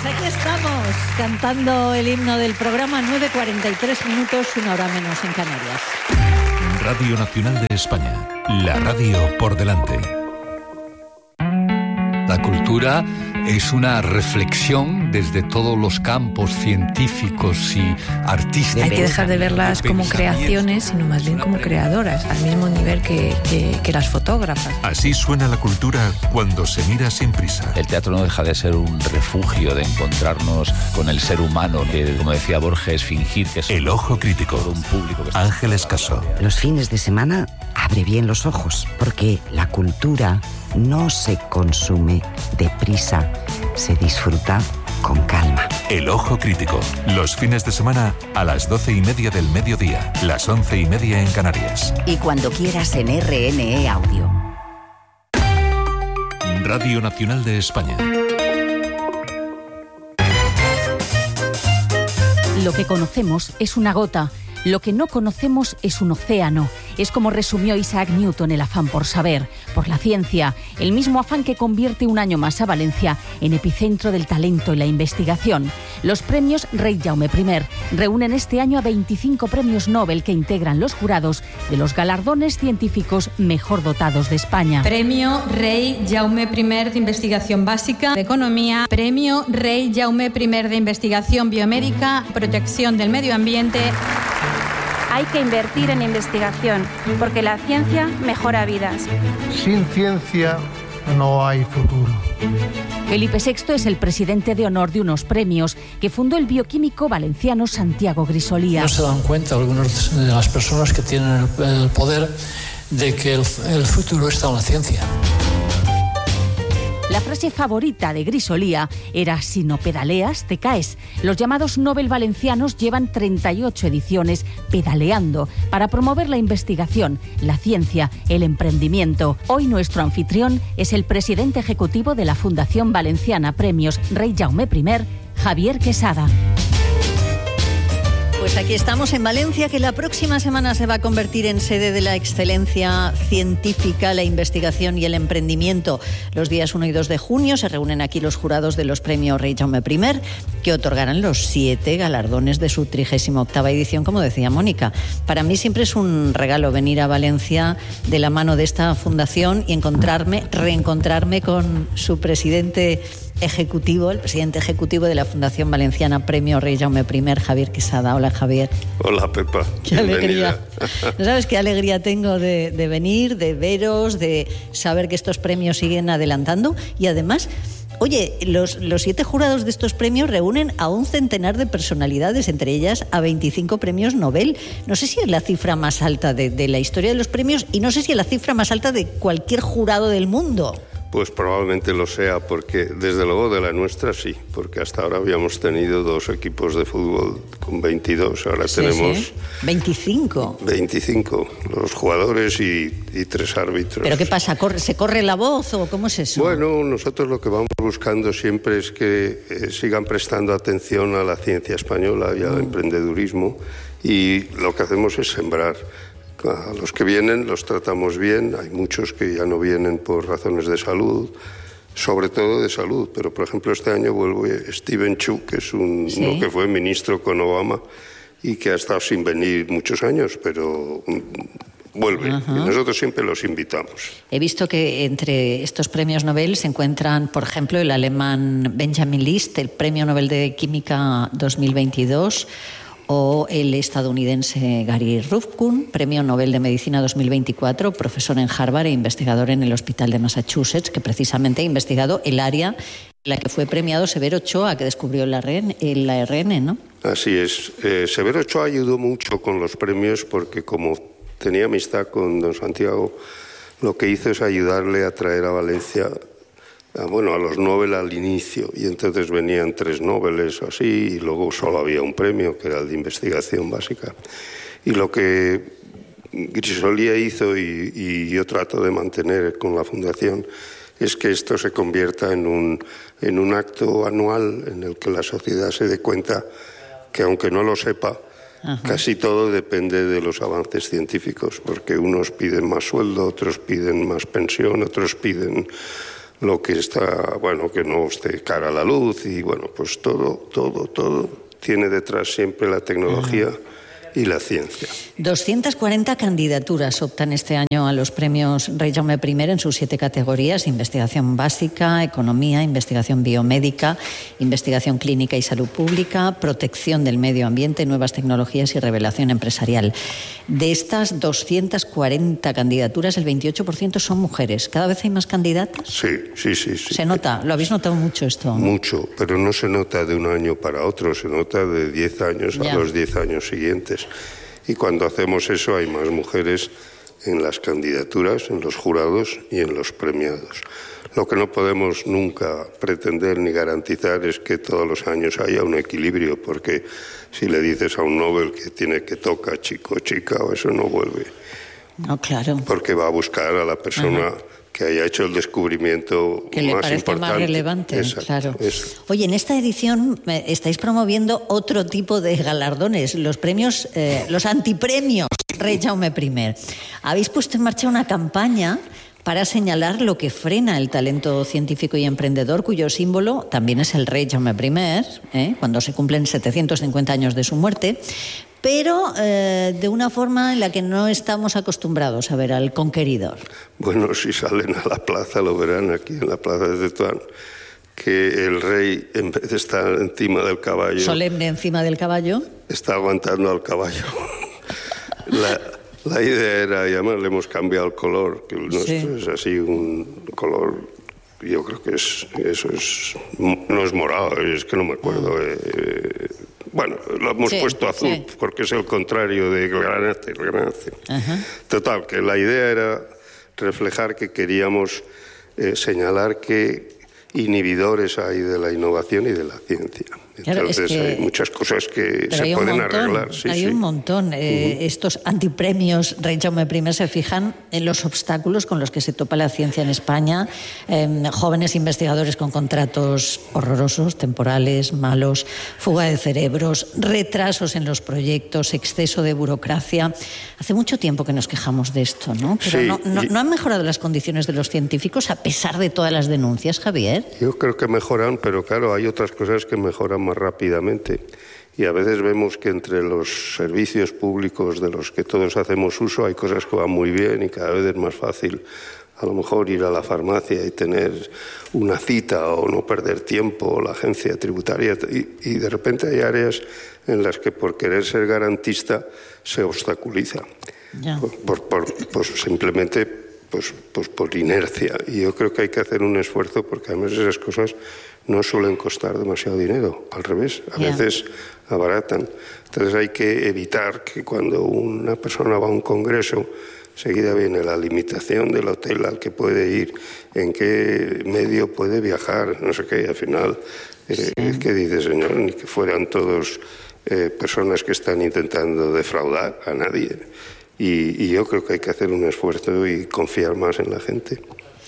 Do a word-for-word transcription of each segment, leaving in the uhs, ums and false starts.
Aquí estamos, cantando el himno del programa, nueve cuarenta y tres minutos, una hora menos en Canarias. Radio Nacional de España, la radio por delante. La cultura es una reflexión desde todos los campos científicos y artísticos. Hay que dejar de verlas como creaciones, sino más bien como creadoras, al mismo nivel que, que, que las fotógrafas. Así suena la cultura cuando se mira sin prisa. El teatro no deja de ser un refugio de encontrarnos con el ser humano, que, como decía Borges, fingir que es El Ojo Crítico, un público que Ángeles Caso. Los fines de semana abre bien los ojos, porque la cultura no se consume deprisa, se disfruta con calma. El Ojo Crítico, los fines de semana a las doce y media del mediodía, las once y media en Canarias. Y cuando quieras en R N E Audio. Radio Nacional de España. Lo que conocemos es una gota, lo que no conocemos es un océano. Es como resumió Isaac Newton el afán por saber, por la ciencia, el mismo afán que convierte un año más a Valencia en epicentro del talento y la investigación. Los premios Rey Jaume primer reúnen este año a veinticinco premios Nobel que integran los jurados de los galardones científicos mejor dotados de España. Premio Rey Jaume primer de Investigación Básica de Economía, Premio Rey Jaume primer de Investigación Biomédica, Protección del Medio Ambiente. Hay que invertir en investigación, porque la ciencia mejora vidas. Sin ciencia no hay futuro. Felipe sexto es el presidente de honor de unos premios que fundó el bioquímico valenciano Santiago Grisolía. No se dan cuenta algunas de las personas que tienen el poder de que el, el futuro está en la ciencia. La frase favorita de Grisolía era «Si no pedaleas, te caes». Los llamados Nobel valencianos llevan treinta y ocho ediciones pedaleando para promover la investigación, la ciencia, el emprendimiento. Hoy nuestro anfitrión es el presidente ejecutivo de la Fundación Valenciana Premios Rey Jaume primer, Javier Quesada. Pues aquí estamos en Valencia, que la próxima semana se va a convertir en sede de la excelencia científica, la investigación y el emprendimiento. Los días uno y dos de junio se reúnen aquí los jurados de los premios Rey Jaume primer, que otorgarán los siete galardones de su trigésima octava edición, como decía Mónica. Para mí siempre es un regalo venir a Valencia de la mano de esta fundación y encontrarme, reencontrarme con su presidente ejecutivo, el presidente ejecutivo de la Fundación Valenciana Premio Rey Jaume primer, Javier Quesada. Hola, Javier. Hola, Pepa. Qué alegría. No sabes qué alegría tengo de, de venir, de veros, de saber que estos premios siguen adelantando y además... Oye, los, los siete jurados de estos premios reúnen a un centenar de personalidades, entre ellas a veinticinco premios Nobel. No sé si es la cifra más alta de, de la historia de los premios y no sé si es la cifra más alta de cualquier jurado del mundo. Pues probablemente lo sea, porque desde luego de la nuestra sí, porque hasta ahora habíamos tenido dos equipos de fútbol con veintidós, ahora sí, tenemos... Sí. veinticinco. veinticinco, los jugadores y, y tres árbitros. ¿Pero qué pasa? ¿Corre, ¿Se corre la voz o cómo es eso? Bueno, nosotros lo que vamos buscando siempre es que eh, sigan prestando atención a la ciencia española y al mm. emprendedurismo, y lo que hacemos es sembrar. A los que vienen los tratamos bien, hay muchos que ya no vienen por razones de salud, sobre todo de salud, pero por ejemplo este año vuelve Steven Chu, que es un ¿Sí? no, que fue ministro con Obama y que ha estado sin venir muchos años, pero vuelve. Uh-huh. Y nosotros siempre los invitamos. He visto que entre estos premios Nobel se encuentran, por ejemplo, el alemán Benjamin List, el Premio Nobel de Química dos mil veintidós, o el estadounidense Gary Ruvkun, Premio Nobel de Medicina dos mil veinticuatro, profesor en Harvard e investigador en el Hospital de Massachusetts, que precisamente ha investigado el área en la que fue premiado Severo Ochoa, que descubrió el A R N, el A R N, ¿no? Así es. Eh, Severo Ochoa ayudó mucho con los premios porque como tenía amistad con don Santiago, lo que hizo es ayudarle a traer a Valencia... bueno, a los Nobel al inicio, y entonces venían tres Nobeles así, y luego solo había un premio, que era el de investigación básica. Y lo que Grisolía hizo, y, y yo trato de mantener con la Fundación, es que esto se convierta en un, en un acto anual en el que la sociedad se dé cuenta que, aunque no lo sepa, Ajá. casi todo depende de los avances científicos, porque unos piden más sueldo, otros piden más pensión, otros piden lo que está, bueno, que no esté cara a la luz y bueno, pues todo, todo, todo tiene detrás siempre la tecnología y la ciencia. doscientas cuarenta candidaturas optan este año a los premios Rey Jaume primero en sus siete categorías: investigación básica, economía, investigación biomédica, investigación clínica y salud pública, protección del medio ambiente, nuevas tecnologías y revelación empresarial. De estas doscientas cuarenta candidaturas, el veintiocho por ciento son mujeres. ¿Cada vez hay más candidatas? Sí, sí, sí, sí. ¿Se nota? ¿Lo habéis notado mucho esto? Mucho, pero no se nota de un año para otro, se nota de diez años Ya. a los diez años siguientes. Y cuando hacemos eso hay más mujeres en las candidaturas, en los jurados y en los premiados. Lo que no podemos nunca pretender ni garantizar es que todos los años haya un equilibrio, porque si le dices a un Nobel que tiene que tocar chico o chica, o eso no vuelve. No, claro. Porque va a buscar a la persona Ajá. que haya hecho el descubrimiento Que le más parezca importante. más relevante, Exacto, claro. eso. Oye, en esta edición eh, estáis promoviendo otro tipo de galardones, los premios, eh, los antipremios Rey Jaume primero. Habéis puesto en marcha una campaña para señalar lo que frena el talento científico y emprendedor, cuyo símbolo también es el Rey Jaume primero, ¿eh? cuando se cumplen setecientos cincuenta años de su muerte, pero eh, de una forma en la que no estamos acostumbrados a ver al conqueridor. Bueno, si salen a la plaza lo verán aquí en la plaza de Tetuán, que el rey, en vez de estar encima del caballo, Solemne encima del caballo. está aguantando al caballo. la, la idea era, y además le hemos cambiado el color, que el nuestro Sí. es así un color, yo creo que es eso es no es morado, es que no me acuerdo. Eh, bueno, lo hemos Sí, puesto azul sí. porque es el contrario de granate, el granate. Ajá. Total, que la idea era reflejar que queríamos eh, señalar que inhibidores hay de la innovación y de la ciencia. Claro, Entonces es que- hay muchas cosas que Pero se hay un pueden montón, arreglar. Sí, hay sí. un montón. Eh, Estos antipremios Rey Jaume primero se fijan en los obstáculos con los que se topa la ciencia en España. Eh, jóvenes investigadores con contratos horrorosos, temporales, malos, fuga de cerebros, retrasos en los proyectos, exceso de burocracia. Hace mucho tiempo que nos quejamos de esto, ¿no? Pero Sí, no, no- y- ¿no han mejorado las condiciones de los científicos a pesar de todas las denuncias, Javier? Yo creo que mejoran, pero claro, hay otras cosas que mejoran más rápidamente. Y a veces vemos que entre los servicios públicos de los que todos hacemos uso hay cosas que van muy bien y cada vez es más fácil a lo mejor ir a la farmacia y tener una cita o no perder tiempo, o la agencia tributaria. Y, y de repente hay áreas en las que por querer ser garantista se obstaculiza. Ya. Por, por- por- pues simplemente pues, pues por inercia. Y yo creo que hay que hacer un esfuerzo porque además esas cosas no suelen costar demasiado dinero. Al revés, a Ya. veces abaratan. Entonces hay que evitar que cuando una persona va a un congreso, seguida viene la limitación del hotel al que puede ir, en qué medio puede viajar, no sé qué, y al final, eh, ¿qué dice, señor? Ni que fueran todos eh, personas que están intentando defraudar a nadie. Y, y yo creo que hay que hacer un esfuerzo y confiar más en la gente.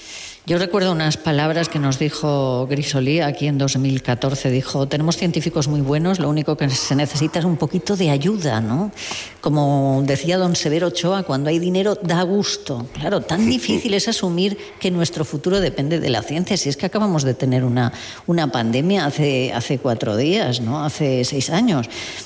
Yo recuerdo unas palabras que nos dijo Grisolí aquí en dos mil catorce. Dijo, tenemos científicos muy buenos, lo único que se necesita es un poquito de ayuda, ¿no? Como decía don Severo Ochoa, cuando hay dinero da gusto. Claro, tan difícil es asumir que nuestro futuro depende de la ciencia. Si es que acabamos de tener una, una pandemia hace, hace cuatro días, ¿no? Hace seis años.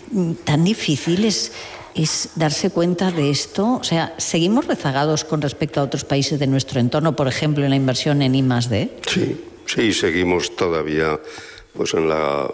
Tan difícil es... es darse cuenta de esto. O sea, ¿seguimos rezagados con respecto a otros países de nuestro entorno, por ejemplo, en la inversión en I más D? Sí, sí, seguimos todavía, pues en la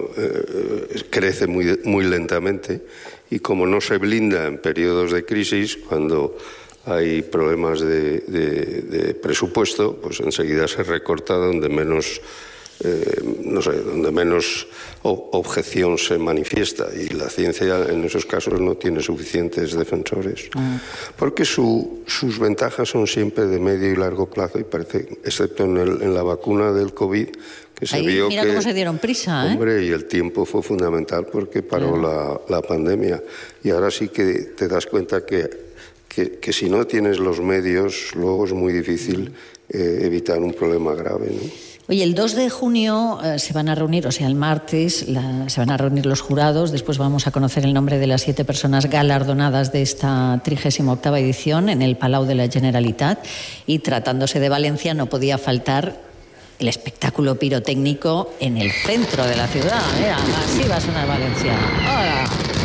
eh, crece muy, muy lentamente y como no se blinda en periodos de crisis, cuando hay problemas de, de, de presupuesto, pues enseguida se recorta donde menos... Eh, no sé, donde menos o- objeción se manifiesta y la ciencia en esos casos no tiene suficientes defensores porque su, sus ventajas son siempre de medio y largo plazo y parece, excepto en, el, en la vacuna del COVID que se Ahí, vio mira que, cómo se dieron prisa, ¿eh? hombre, y el tiempo fue fundamental porque paró la, la pandemia y ahora sí que te das cuenta que, que, que si no tienes los medios luego es muy difícil eh, evitar un problema grave, ¿no? Oye, el dos de junio eh, se van a reunir, o sea, el martes la- se van a reunir los jurados, después vamos a conocer el nombre de las siete personas galardonadas de esta trigésima octava edición en el Palau de la Generalitat y tratándose de Valencia no podía faltar el espectáculo pirotécnico en el centro de la ciudad. Mira, así va a sonar Valencia. ¡Hola!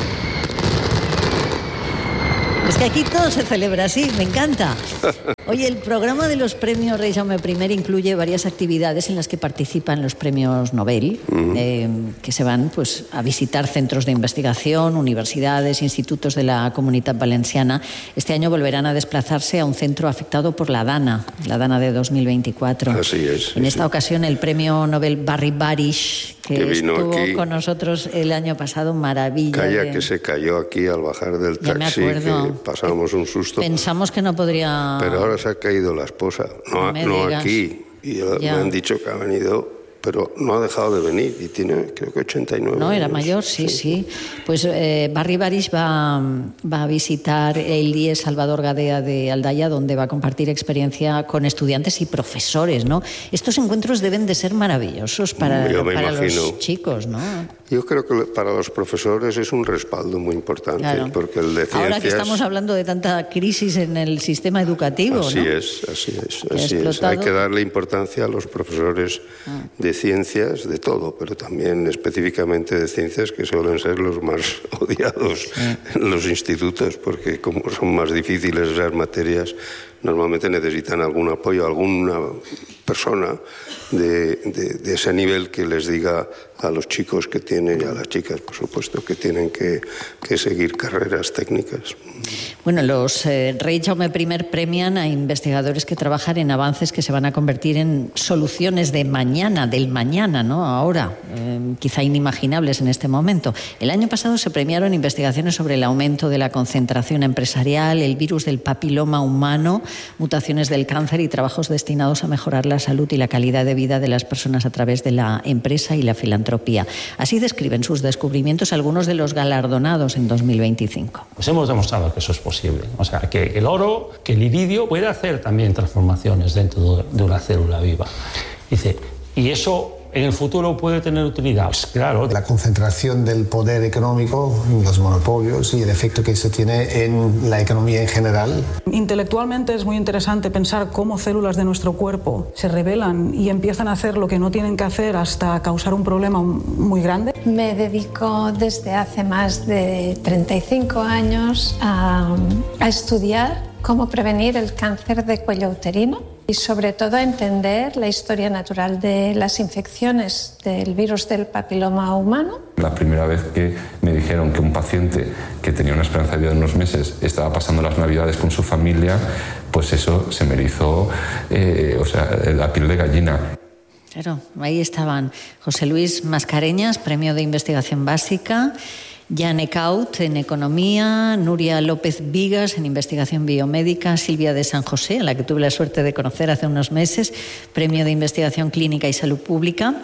Es que aquí todo se celebra así, me encanta. Oye, el programa de los premios Rey Jaume I incluye varias actividades en las que participan los premios Nobel, uh-huh. eh, que se van pues, a visitar centros de investigación, universidades, institutos de la Comunitat Valenciana. Este año volverán a desplazarse a un centro afectado por la Dana, la Dana de dos mil veinticuatro. Así es. En sí, esta sí. ocasión el premio Nobel Barry Barish, que, que vino estuvo aquí. con nosotros el año pasado, maravilla. Calla, de... que se cayó aquí al bajar del ya taxi, me acuerdo. que pasamos un susto. Pensamos que no podría... Pero ahora se ha caído la esposa, no, no, no digas. aquí. Y ya. Me han dicho que ha venido, pero no ha dejado de venir y tiene, creo que ochenta y nueve No, era años. mayor, sí, sí. sí. Pues eh, Barry Barish va, va a visitar el I E S Salvador Gadea de Aldaya, donde va a compartir experiencia con estudiantes y profesores, ¿no? Estos encuentros deben de ser maravillosos para, para los chicos, ¿no? Yo creo que para los profesores es un respaldo muy importante, claro. porque el de ciencias... Ahora que estamos hablando de tanta crisis en el sistema educativo, así ¿no? es, así es, así es. Hay que darle importancia a los profesores ah. de ciencias, de todo, pero también específicamente de ciencias, que suelen ser los más odiados sí. en los institutos, porque como son más difíciles esas materias, normalmente necesitan algún apoyo, alguna persona de, de, de ese nivel que les diga a los chicos que tienen, y a las chicas, por supuesto, que tienen que, que seguir carreras técnicas. Bueno, los eh, Rey Jaume I premian a investigadores que trabajan en avances que se van a convertir en soluciones de mañana, del mañana, ¿no? Ahora, eh, quizá inimaginables en este momento. El año pasado se premiaron investigaciones sobre el aumento de la concentración empresarial, el virus del papiloma humano, mutaciones del cáncer y trabajos destinados a mejorar la salud y la calidad de vida de las personas a través de la empresa y la filantropía. Así describen sus descubrimientos algunos de los galardonados en dos mil veinticinco. Pues hemos demostrado que eso es posible. O sea, que el oro, que el iridio puede hacer también transformaciones dentro de una célula viva. Dice, y eso en el futuro puede tener utilidad. Pues claro. La concentración del poder económico, los monopolios y el efecto que eso tiene en la economía en general. Intelectualmente es muy interesante pensar cómo células de nuestro cuerpo se rebelan y empiezan a hacer lo que no tienen que hacer hasta causar un problema muy grande. Me dedico desde hace más de treinta y cinco años a, a estudiar cómo prevenir el cáncer de cuello uterino y sobre todo a entender la historia natural de las infecciones del virus del papiloma humano. La primera vez que me dijeron que un paciente que tenía una esperanza de vida de unos meses estaba pasando las navidades con su familia, pues eso se me erizó eh, o sea, la piel de gallina. Claro, ahí estaban José Luis Mascareñas, Premio de Investigación Básica, Jan Ecaut en Economía, Nuria López Vigas en Investigación Biomédica, Silvia de San José, a la que tuve la suerte de conocer hace unos meses, Premio de Investigación Clínica y Salud Pública,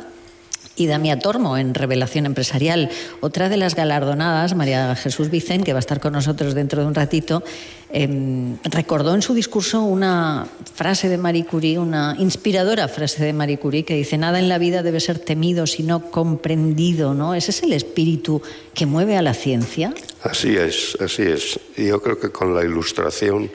y Damia Tormo en Revelación Empresarial. Otra de las galardonadas, María Jesús Vicent, que va a estar con nosotros dentro de un ratito, eh, recordó en su discurso una frase de Marie Curie, una inspiradora frase de Marie Curie, que dice: nada en la vida debe ser temido sino comprendido, ¿no? ¿Ese es el espíritu que mueve a la ciencia? Así es, así es. Y yo creo que con la Ilustración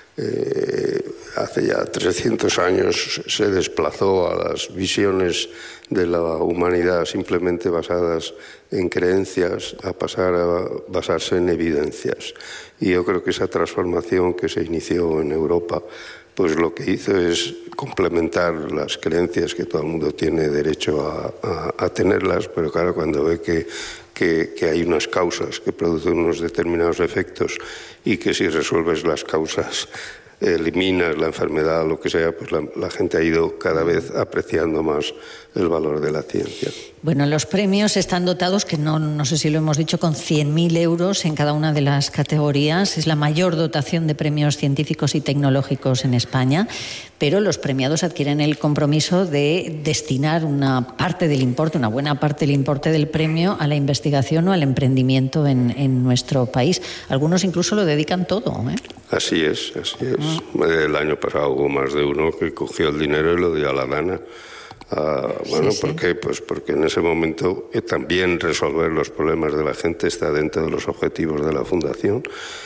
eh, hace ya trescientos años se desplazó a las visiones de la humanidad simplemente basadas en creencias a pasar a basarse en evidencias. Y yo creo que esa transformación que se inició en Europa, pues lo que hizo es complementar las creencias, que todo el mundo tiene derecho a, a, a tenerlas, pero claro, cuando ve que, que, que hay unas causas que producen unos determinados efectos y que si resuelves las causas eliminas la enfermedad o lo que sea, pues la, la gente ha ido cada vez apreciando más el valor de la ciencia. Bueno, los premios están dotados, que no, no sé si lo hemos dicho, con cien mil euros en cada una de las categorías. Es la mayor dotación de premios científicos y tecnológicos en España, pero los premiados adquieren el compromiso de destinar una parte del importe, una buena parte del importe del premio a la investigación o al emprendimiento en, en nuestro país. Algunos incluso lo dedican todo, ¿eh? Así es, así es. Ah. El año pasado hubo más de uno que cogió el dinero y lo dio a la Dana, Uh, bueno, sí, sí. ¿por qué? Pues porque en ese momento eh, también resolver los problemas de la gente está dentro de los objetivos de la Fundación,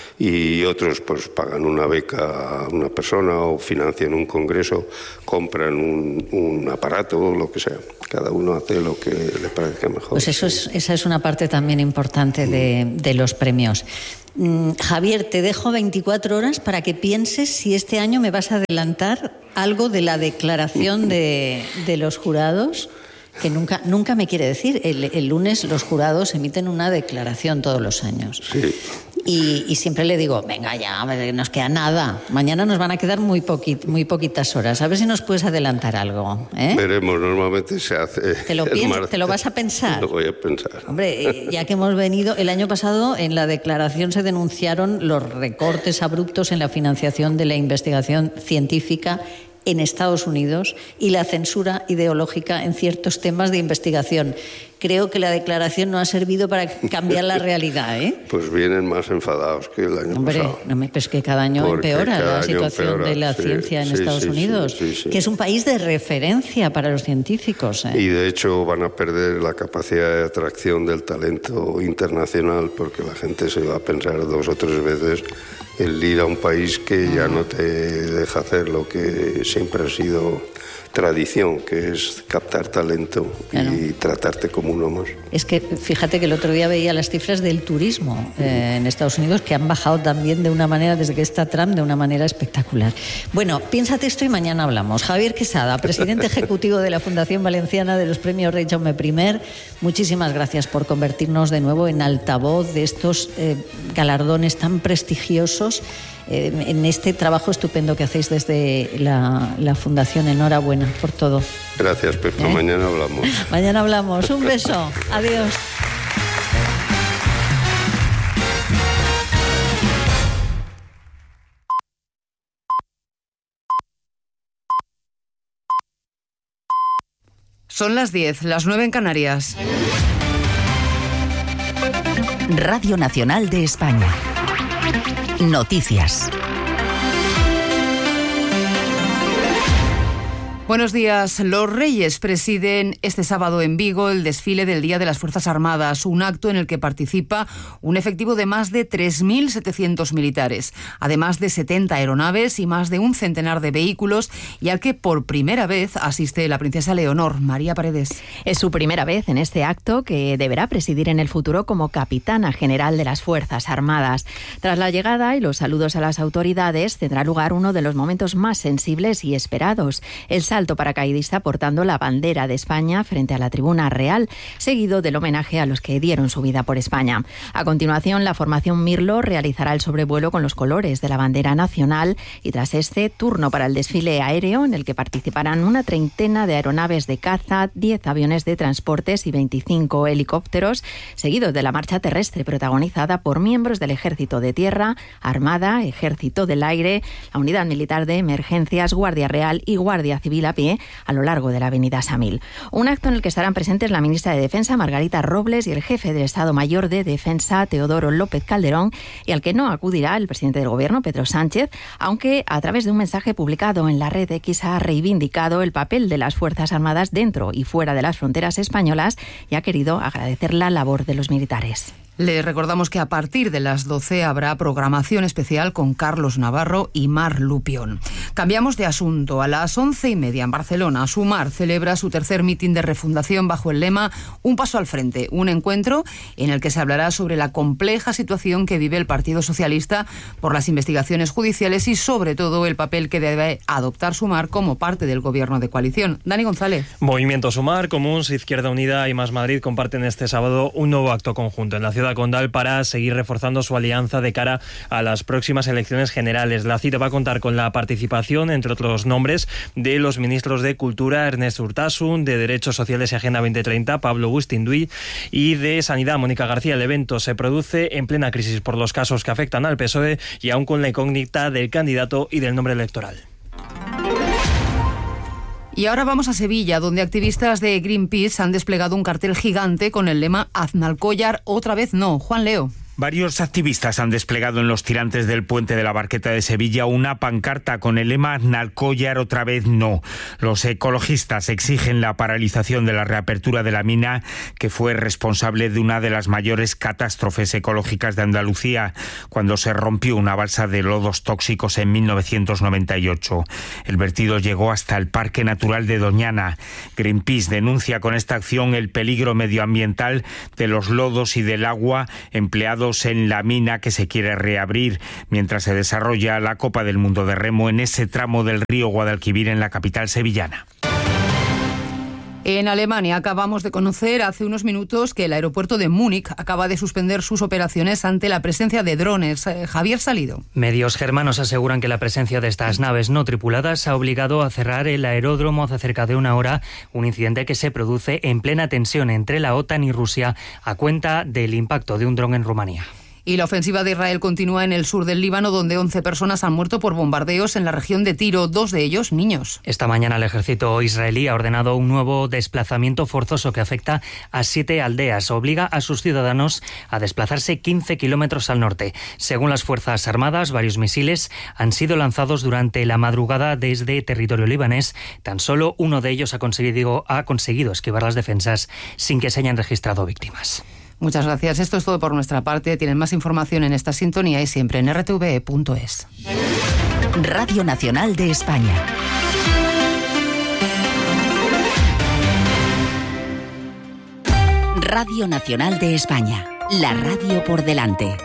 y otros pues pagan una beca a una persona o financian un congreso, compran un, un aparato o lo que sea. Cada uno hace lo que le parezca mejor. Pues eso es, esa es una parte también importante de, de los premios. Mm, Javier, te dejo veinticuatro horas para que pienses si este año me vas a adelantar algo de la declaración de, de los jurados, que nunca, nunca me quiere decir. El, el lunes los jurados emiten una declaración todos los años. Sí. Y, y siempre le digo, venga ya, nos queda nada. Mañana nos van a quedar muy, poqui, muy poquitas horas. A ver si nos puedes adelantar algo. ¿eh? Veremos, normalmente se hace. ¿Te lo, piensas, ¿Te lo vas a pensar? Lo voy a pensar. Hombre, ya que hemos venido, el año pasado en la declaración se denunciaron los recortes abruptos en la financiación de la investigación científica en Estados Unidos y la censura ideológica en ciertos temas de investigación. Creo que la declaración no ha servido para cambiar la realidad, ¿eh? Pues vienen más enfadados que el año Hombre, pasado. no me, pues que cada año Porque empeora cada la año situación empeora, de la sí, ciencia en sí, Estados sí, Unidos, sí, sí, sí. que es un país de referencia para los científicos. ¿eh? Y de hecho van a perder la capacidad de atracción del talento internacional, porque la gente se va a pensar dos o tres veces el ir a un país que ya no te deja hacer lo que siempre ha sido tradición, que es captar talento claro. y tratarte como uno más. Es que fíjate que el otro día veía las cifras del turismo eh, en Estados Unidos, que han bajado también de una manera, desde que está Trump, de una manera espectacular. Bueno, piénsate esto y mañana hablamos. Javier Quesada, presidente ejecutivo de la Fundación Valenciana de los Premios Rey Jaume I, muchísimas gracias por convertirnos de nuevo en altavoz de estos eh, galardones tan prestigiosos eh, en este trabajo estupendo que hacéis desde la, la Fundación. Enhorabuena por todo. Gracias, Pepe. ¿Eh? Mañana hablamos. Mañana hablamos. Un beso. Adiós. Son las diez, las nueve en Canarias. Radio Nacional de España. Noticias. Buenos días. Los Reyes presiden este sábado en Vigo el desfile del Día de las Fuerzas Armadas, un acto en el que participa un efectivo de más de tres mil setecientos militares, además de setenta aeronaves y más de un centenar de vehículos, y al que por primera vez asiste la princesa Leonor. María Paredes. Es su primera vez en este acto, que deberá presidir en el futuro como capitana general de las Fuerzas Armadas. Tras la llegada y los saludos a las autoridades, tendrá lugar uno de los momentos más sensibles y esperados: el salto paracaidista portando la bandera de España frente a la tribuna real, seguido del homenaje a los que dieron su vida por España. A continuación, la formación Mirlo realizará el sobrevuelo con los colores de la bandera nacional, y tras este, turno para el desfile aéreo, en el que participarán una treintena de aeronaves de caza, diez aviones de transportes y veinticinco helicópteros, seguido de la marcha terrestre protagonizada por miembros del Ejército de Tierra, Armada, Ejército del Aire, la Unidad Militar de Emergencias, Guardia Real y Guardia Civil a pie a lo largo de la avenida Samil. Un acto en el que estarán presentes la ministra de Defensa, Margarita Robles, y el jefe del Estado Mayor de Defensa, Teodoro López Calderón, y al que no acudirá el presidente del Gobierno, Pedro Sánchez, aunque a través de un mensaje publicado en la red X ha reivindicado el papel de las Fuerzas Armadas dentro y fuera de las fronteras españolas y ha querido agradecer la labor de los militares. Les recordamos que a partir de las doce habrá programación especial con Carlos Navarro y Mar Lupión. Cambiamos de asunto. A las once y media en Barcelona, Sumar celebra su tercer mitin de refundación bajo el lema Un paso al frente, un encuentro en el que se hablará sobre la compleja situación que vive el Partido Socialista por las investigaciones judiciales y sobre todo el papel que debe adoptar Sumar como parte del gobierno de coalición. Dani González. Movimiento Sumar, Comuns, Izquierda Unida y Más Madrid comparten este sábado un nuevo acto conjunto en la ciudad condal para seguir reforzando su alianza de cara a las próximas elecciones generales. La cita va a contar con la participación, entre otros nombres, de los ministros de Cultura, Ernest Urtasun, de Derechos Sociales y Agenda veinte treinta, Pablo Gustinduy, y de Sanidad, Mónica García. El evento se produce en plena crisis por los casos que afectan al P S O E y aún con la incógnita del candidato y del nombre electoral. Y ahora vamos a Sevilla, donde activistas de Greenpeace han desplegado un cartel gigante con el lema Aznalcóllar otra vez no. Juan Leo. Varios activistas han desplegado en los tirantes del puente de la Barqueta de Sevilla una pancarta con el lema "Nalcollar otra vez no". Los ecologistas exigen la paralización de la reapertura de la mina, que fue responsable de una de las mayores catástrofes ecológicas de Andalucía, cuando se rompió una balsa de lodos tóxicos en mil novecientos noventa y ocho. El vertido llegó hasta el Parque Natural de Doñana. Greenpeace denuncia con esta acción el peligro medioambiental de los lodos y del agua empleados en la mina que se quiere reabrir, mientras se desarrolla la Copa del Mundo de Remo en ese tramo del río Guadalquivir en la capital sevillana. En Alemania acabamos de conocer hace unos minutos que el aeropuerto de Múnich acaba de suspender sus operaciones ante la presencia de drones. Eh, Javier Salido. Medios germanos aseguran que la presencia de estas naves no tripuladas ha obligado a cerrar el aeródromo hace cerca de una hora, un incidente que se produce en plena tensión entre la OTAN y Rusia a cuenta del impacto de un dron en Rumanía. Y la ofensiva de Israel continúa en el sur del Líbano, donde once personas han muerto por bombardeos en la región de Tiro, dos de ellos niños. Esta mañana el ejército israelí ha ordenado un nuevo desplazamiento forzoso que afecta a siete aldeas. Obliga a sus ciudadanos a desplazarse quince kilómetros al norte. Según las Fuerzas Armadas, varios misiles han sido lanzados durante la madrugada desde territorio libanés. Tan solo uno de ellos ha conseguido, ha conseguido esquivar las defensas sin que se hayan registrado víctimas. Muchas gracias. Esto es todo por nuestra parte. Tienen más información en esta sintonía y siempre en r t v e punto es. Radio Nacional de España. Radio Nacional de España. La radio por delante.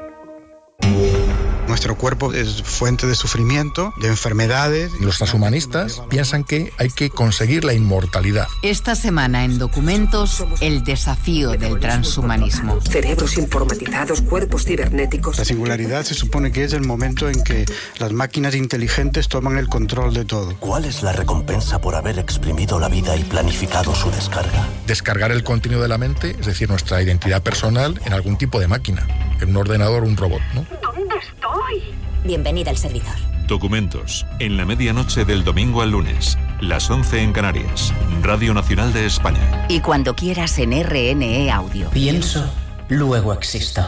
Nuestro cuerpo es fuente de sufrimiento, de enfermedades. Los transhumanistas piensan que hay que conseguir la inmortalidad. Esta semana en Documentos, el desafío del transhumanismo. Cerebros informatizados, cuerpos cibernéticos. La singularidad se supone que es el momento en que las máquinas inteligentes toman el control de todo. ¿Cuál es la recompensa por haber exprimido la vida y planificado su descarga? Descargar el contenido de la mente, es decir, nuestra identidad personal, en algún tipo de máquina, en un ordenador o un robot, ¿no? ¿Dónde estoy? Bienvenida al servidor. Documentos, en la medianoche del domingo al lunes, las once en Canarias, Radio Nacional de España. Y cuando quieras en R N E Audio. Pienso, luego existo.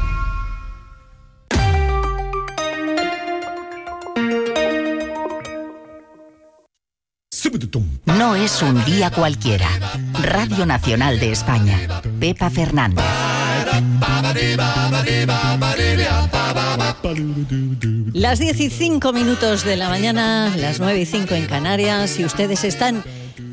No es un día cualquiera. Radio Nacional de España. Pepa Fernández. Las diez y cinco minutos de la mañana, las nueve y cinco en Canarias. Si ustedes están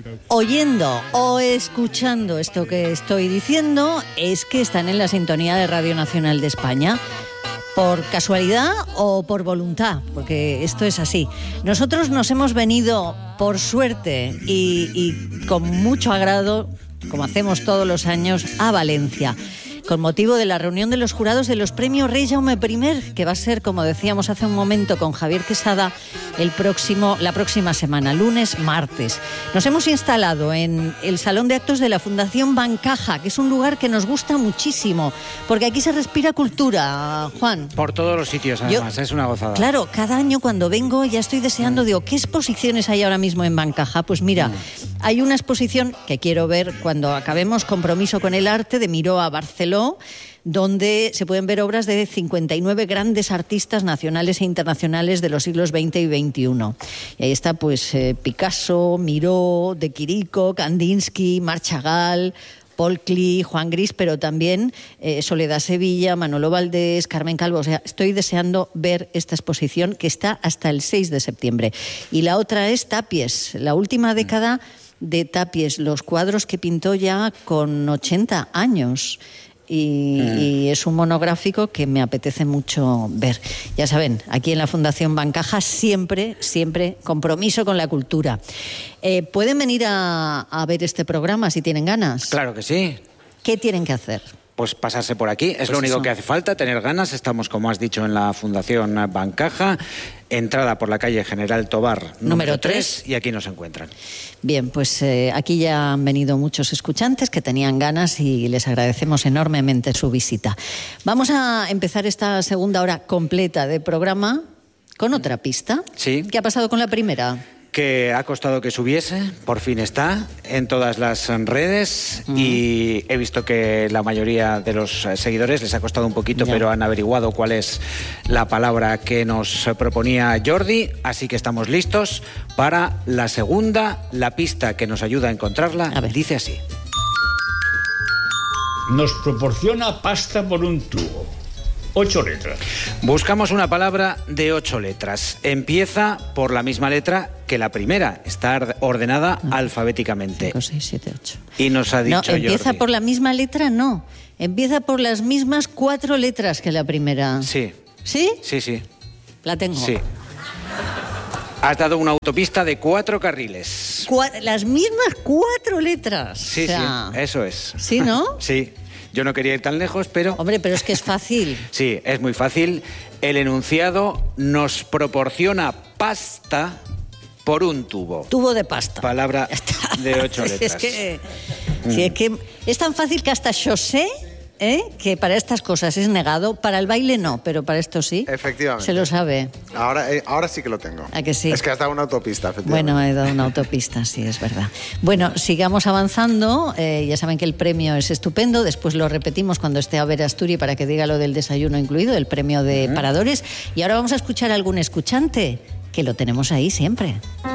oyendo o escuchando esto que estoy diciendo, es que están en la sintonía de Radio Nacional de España. ¿Por casualidad o por voluntad? Porque esto es así. Nosotros nos hemos venido, por suerte y, y con mucho agrado, como hacemos todos los años, a Valencia, con motivo de la reunión de los jurados de los premios Rey Jaume primero, que va a ser, como decíamos hace un momento con Javier Quesada, el próximo, la próxima semana, lunes, martes. Nos hemos instalado en el Salón de Actos de la Fundación Bancaja, que es un lugar que nos gusta muchísimo, porque aquí se respira cultura, Juan. Por todos los sitios, además, Yo, es una gozada. Claro, cada año cuando vengo ya estoy deseando, digo, ¿qué exposiciones hay ahora mismo en Bancaja? Pues mira, mm. hay una exposición que quiero ver cuando acabemos, Compromiso con el arte, de Miró a Barcelona, donde se pueden ver obras de cincuenta y nueve grandes artistas nacionales e internacionales de los siglos veinte y veintiuno. Y ahí está pues eh, Picasso, Miró, De Chirico, Kandinsky, Marc Chagall, Paul Klee, Juan Gris, pero también eh, Soledad Sevilla, Manolo Valdés, Carmen Calvo. O sea, estoy deseando ver esta exposición que está hasta el seis de septiembre. Y la otra es Tapies, la última década de Tapies, los cuadros que pintó ya con ochenta años. Y, mm. y es un monográfico que me apetece mucho ver. Ya saben, aquí en la Fundación Bancaja siempre, siempre compromiso con la cultura. Eh, ¿Pueden venir a, a ver este programa si tienen ganas? Claro que sí. ¿Qué tienen que hacer? Pues pasarse por aquí, es pues lo único eso. que hace falta, tener ganas. Estamos, como has dicho, en la Fundación Bancaja, entrada por la calle General Tobar número tres, y aquí nos encuentran. Bien, pues eh, aquí ya han venido muchos escuchantes que tenían ganas y les agradecemos enormemente su visita. Vamos a empezar esta segunda hora completa de programa con otra pista. Sí. ¿Qué ha pasado con la primera? que ha costado que subiese, por fin está en todas las redes mm. y he visto que la mayoría de los seguidores les ha costado un poquito, ya. pero han averiguado cuál es la palabra que nos proponía Jordi, así que estamos listos para la segunda. La pista que nos ayuda a encontrarla a dice así. Nos proporciona pasta por un tubo. Ocho letras. Buscamos una palabra de ocho letras. Empieza por la misma letra que la primera. Está ordenada no. alfabéticamente. cinco, seis, siete, ocho. Y nos ha dicho No, empieza Jordi. por la misma letra, no. Empieza por las mismas cuatro letras que la primera. Sí. ¿Sí? Sí, sí. La tengo. Sí. Has dado una autopista de cuatro carriles. Cua- las mismas cuatro letras. Sí, o sea, sí, eso es. ¿Sí, no? Sí. Yo no quería ir tan lejos, pero... Hombre, pero es que es fácil. Sí, es muy fácil. El enunciado nos proporciona pasta por un tubo. Tubo de pasta. Palabra de ocho letras. Es que, mm. sí, es que es tan fácil que hasta yo sé ¿eh? que para estas cosas es negado. Para el baile no, pero para esto sí. Efectivamente. Se lo sabe. Ahora, eh, ahora sí que lo tengo. ¿A que sí? Es que has dado una autopista, efectivamente. Bueno, he dado una autopista, sí, es verdad. Bueno, sigamos avanzando. Eh, ya saben que el premio es estupendo. Después lo repetimos cuando esté a ver Asturi para que diga lo del desayuno incluido, el premio de uh-huh. paradores. Y ahora vamos a escuchar a algún escuchante, que lo tenemos ahí siempre.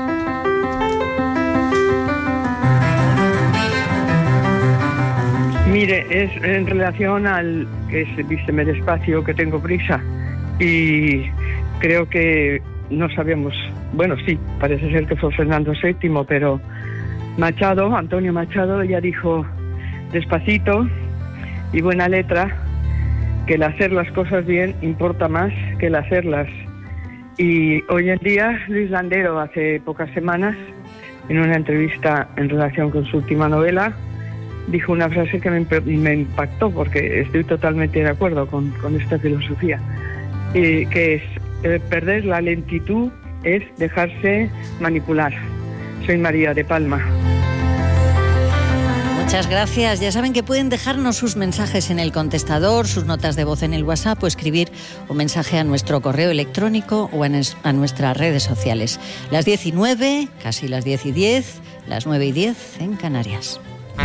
Mire, es en relación al que es vísteme despacio, que tengo prisa. Y creo que no sabemos, bueno, sí, parece ser que fue Fernando séptimo, pero Machado, Antonio Machado, ya dijo despacito y buena letra que el hacer las cosas bien importa más que el hacerlas. Y hoy en día Luis Landero, hace pocas semanas, en una entrevista en relación con su última novela, dijo una frase que me, me impactó, porque estoy totalmente de acuerdo con, con esta filosofía, eh, que es eh, perder la lentitud es dejarse manipular. Soy María de Palma. Muchas gracias. Ya saben que pueden dejarnos sus mensajes en el contestador, sus notas de voz en el WhatsApp o escribir un mensaje a nuestro correo electrónico o en es, a nuestras redes sociales. Las diez y nueve, casi las diez y diez, las nueve y diez en Canarias.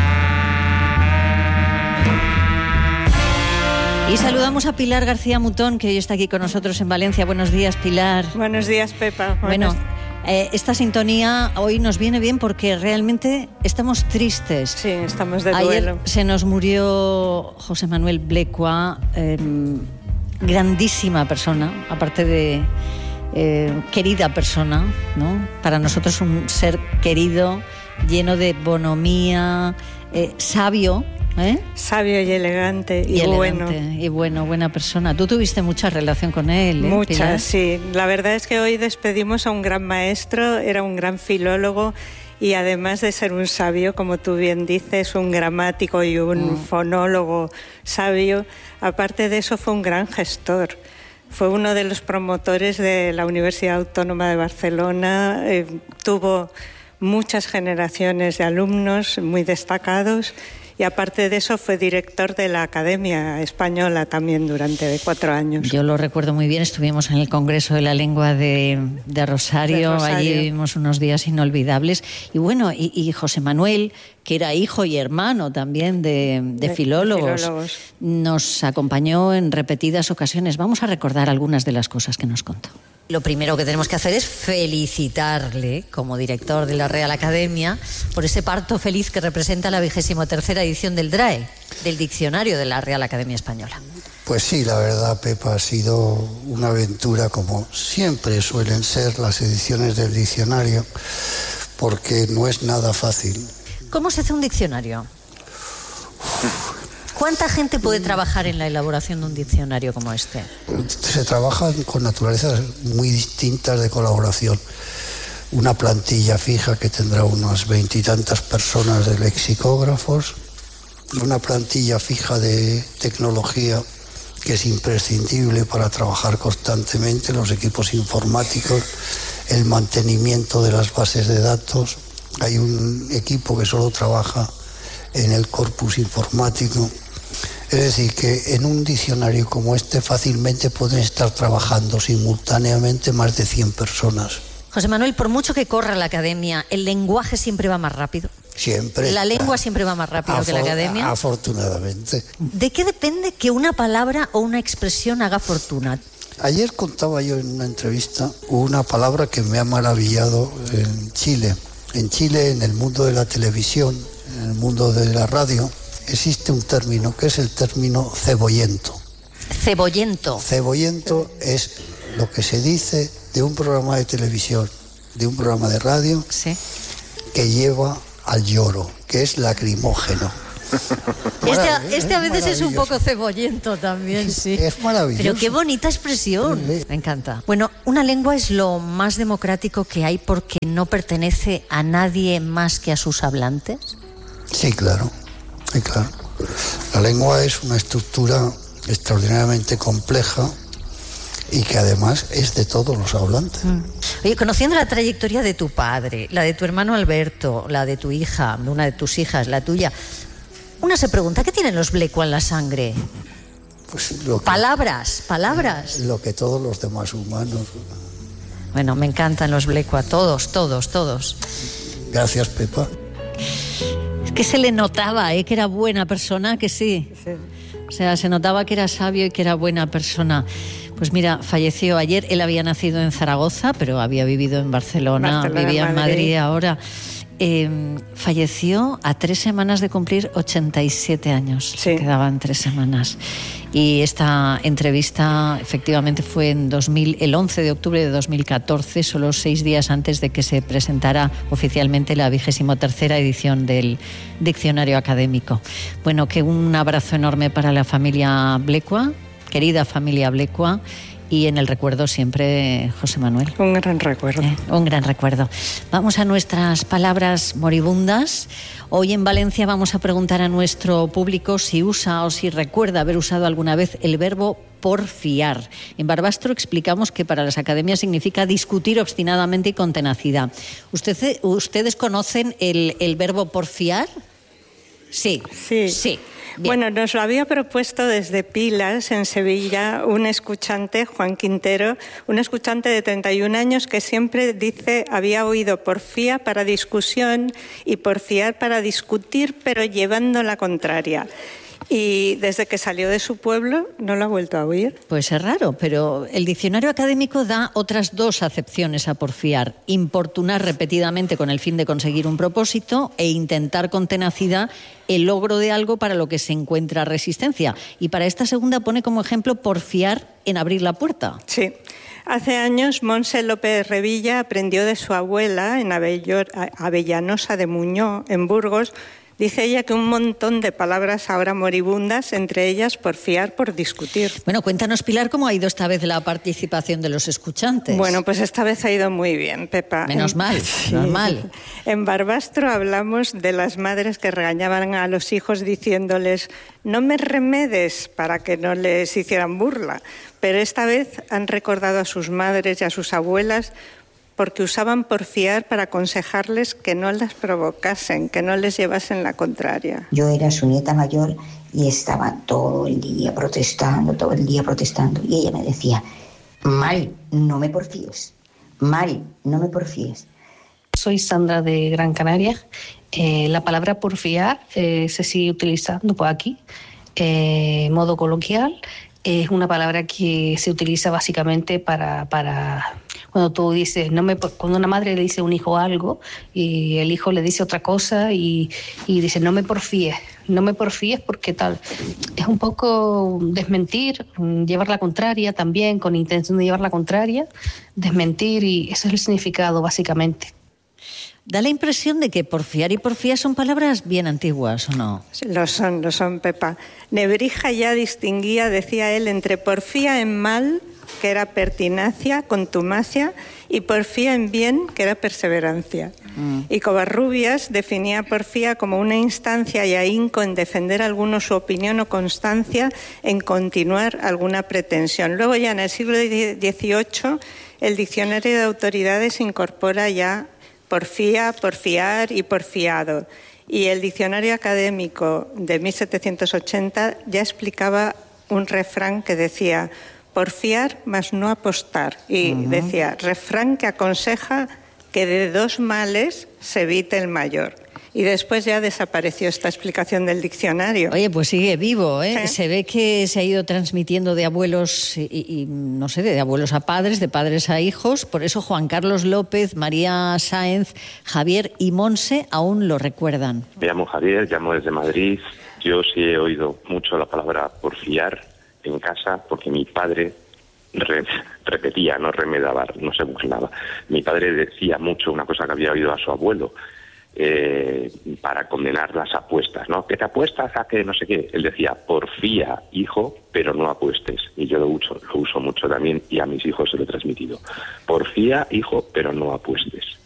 Y saludamos a Pilar García Mutón, que hoy está aquí con nosotros en Valencia. Buenos días, Pilar. Buenos días, Pepa. Bueno, eh, esta sintonía hoy nos viene bien porque realmente estamos tristes. Sí, estamos de Ayer duelo. Se nos murió José Manuel Blecua, eh, grandísima persona, aparte de eh, querida persona, ¿no? Para nosotros un ser querido, lleno de bonomía, eh, sabio. ¿Eh? Sabio y elegante y, y bueno. Elegante, y bueno, buena persona. Tú tuviste mucha relación con él, ¿eh, Mucha, Pilar? sí. La verdad es que hoy despedimos a un gran maestro, era un gran filólogo y además de ser un sabio, como tú bien dices, un gramático y un mm. fonólogo sabio, aparte de eso fue un gran gestor. Fue uno de los promotores de la Universidad Autónoma de Barcelona, eh, tuvo muchas generaciones de alumnos muy destacados. Y aparte de eso fue director de la Academia Española también durante cuatro años. Yo lo recuerdo muy bien, estuvimos en el Congreso de la Lengua de, de, Rosario, de Rosario, allí vivimos unos días inolvidables. Y bueno, y, y José Manuel, que era hijo y hermano también de, de, de, filólogos, de filólogos, nos acompañó en repetidas ocasiones. Vamos a recordar algunas de las cosas que nos contó. Lo primero que tenemos que hacer es felicitarle como director de la Real Academia por ese parto feliz que representa la vigésimo tercera edición del D R A E, del Diccionario de la Real Academia Española. Pues sí, la verdad, Pepa, ha sido una aventura como siempre suelen ser las ediciones del diccionario, porque no es nada fácil. ¿Cómo se hace un diccionario? ¿Cuánta gente puede trabajar en la elaboración de un diccionario como este? Se trabaja con naturalezas muy distintas de colaboración. Una plantilla fija que tendrá unas veintitantas personas de lexicógrafos, una plantilla fija de tecnología que es imprescindible para trabajar constantemente, los equipos informáticos, el mantenimiento de las bases de datos. Hay un equipo que solo trabaja en el corpus informático. Es decir, que en un diccionario como este fácilmente pueden estar trabajando simultáneamente más de cien personas. José Manuel, por mucho que corra la academia, ¿el lenguaje siempre va más rápido? Siempre. ¿La lengua siempre va más rápido Afor- que la academia? Afortunadamente. ¿De qué depende que una palabra o una expresión haga fortuna? Ayer contaba yo en una entrevista una palabra que me ha maravillado en Chile. En Chile, en el mundo de la televisión, en el mundo de la radio, existe un término que es el término cebollento. Cebollento. Cebollento es lo que se dice de un programa de televisión, de un programa de radio, sí, que lleva al lloro, que es lacrimógeno. Este, este a veces es un poco cebollento también, sí. Es maravilloso. Pero qué bonita expresión. Me encanta. Bueno, una lengua es lo más democrático que hay porque no pertenece a nadie más que a sus hablantes. Sí, claro. Sí, claro. La lengua es una estructura extraordinariamente compleja y que además es de todos los hablantes. Mm. Oye, conociendo la trayectoria de tu padre, la de tu hermano Alberto, la de tu hija, una de tus hijas, la tuya, una se pregunta, ¿qué tienen los Blecua en la sangre? Pues lo que, palabras, palabras. Lo que todos los demás humanos. Bueno, me encantan los Blecua, todos, todos, todos. Gracias, Pepa. Es que se le notaba, ¿eh? Que era buena persona, que sí. Sí. O sea, se notaba que era sabio y que era buena persona. Pues mira, falleció ayer. Él había nacido en Zaragoza, pero había vivido en Barcelona, Barcelona vivía en Madrid, Madrid ahora. Eh, falleció a tres semanas de cumplir ochenta y siete años. Sí. Quedaban tres semanas. Y esta entrevista efectivamente fue en dos mil, el once de octubre de dos mil catorce, solo seis días antes de que se presentara oficialmente la vigésimo tercera edición del Diccionario Académico. Bueno, que un abrazo enorme para la familia Blecua, querida familia Blecua, y en el recuerdo siempre, José Manuel. Un gran recuerdo. Eh, un gran recuerdo. Vamos a nuestras palabras moribundas. Hoy en Valencia vamos a preguntar a nuestro público si usa o si recuerda haber usado alguna vez el verbo porfiar. En Barbastro explicamos que para las academias significa discutir obstinadamente y con tenacidad. ¿Usted, ¿Ustedes conocen el, el verbo porfiar? Sí. Sí. Sí. Bien. Bueno, nos lo había propuesto desde Pilas, en Sevilla, un escuchante, Juan Quintero, un escuchante de treinta y un años que siempre dice, había oído porfía para discusión y porfiar para discutir, pero llevando la contraria. Y desde que salió de su pueblo no lo ha vuelto a oír. Pues es raro, pero el diccionario académico da otras dos acepciones a porfiar: importunar repetidamente con el fin de conseguir un propósito e intentar con tenacidad el logro de algo para lo que se encuentra resistencia. Y para esta segunda pone como ejemplo porfiar en abrir la puerta. Sí. Hace años, Montse López Revilla aprendió de su abuela en Avellanosa de Muñó, en Burgos. Dice ella que un montón de palabras ahora moribundas, entre ellas porfiar, por discutir. Bueno, cuéntanos, Pilar, cómo ha ido esta vez la participación de los escuchantes. Bueno, pues esta vez ha ido muy bien, Pepa. Menos mal, sí. menos mal. En Barbastro hablamos de las madres que regañaban a los hijos diciéndoles no me remedes para que no les hicieran burla. Pero esta vez han recordado a sus madres y a sus abuelas porque usaban porfiar para aconsejarles que no las provocasen, que no les llevasen la contraria. Yo era su nieta mayor y estaba todo el día protestando, todo el día protestando. Y ella me decía, Mari, no me porfíes, Mari, no me porfíes. Soy Sandra de Gran Canaria. Eh, la palabra porfiar eh, se sigue utilizando por aquí, eh, modo coloquial. Es una palabra que se utiliza básicamente para... para cuando tú dices, no me, cuando una madre le dice a un hijo algo y el hijo le dice otra cosa y, y dice, no me porfíes, no me porfíes porque tal. Es un poco desmentir, llevar la contraria también, con intención de llevar la contraria, desmentir, y ese es el significado básicamente. Da la impresión de que porfiar y porfía son palabras bien antiguas, ¿o no? Lo son, lo son, Pepa. Nebrija ya distinguía, decía él, entre porfía en mal, que era pertinacia, contumacia, y porfía en bien, que era perseverancia. Mm. Y Covarrubias definía porfía como una instancia y ahínco en defender alguno su opinión o constancia en continuar alguna pretensión. Luego ya en el siglo dieciocho el diccionario de autoridades incorpora ya porfía, porfiar y porfiado. Y el diccionario académico de mil setecientos ochenta ya explicaba un refrán que decía porfiar, mas no apostar. Y uh-huh. decía, refrán que aconseja que de dos males se evite el mayor. Y después ya desapareció esta explicación del diccionario. Oye, pues sigue vivo, ¿eh? Sí. Se ve que se ha ido transmitiendo de abuelos y, y, no sé, de abuelos a padres, de padres a hijos. Por eso Juan Carlos López, María Sáenz, Javier y Monse aún lo recuerdan. Me llamo Javier, llamo desde Madrid. Yo sí he oído mucho la palabra porfiar en casa porque mi padre re- repetía, no remedaba, no se burlaba. Mi padre decía mucho una cosa que había oído a su abuelo, Eh, para condenar las apuestas, ¿no? ¿Que te apuestas a que no sé qué? Él decía, porfía, hijo, pero no apuestes. Y yo lo uso, lo uso mucho también y a mis hijos se lo he transmitido. Porfía, hijo, pero no apuestes.